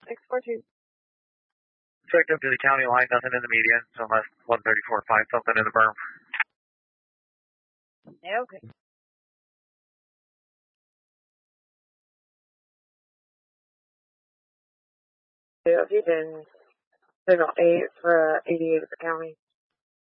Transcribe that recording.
642. Checked up to the county line, nothing in the median, unless 134 finds something in the berm. Yeah, okay. Yeah, if you can signal 8 for 88 at the county.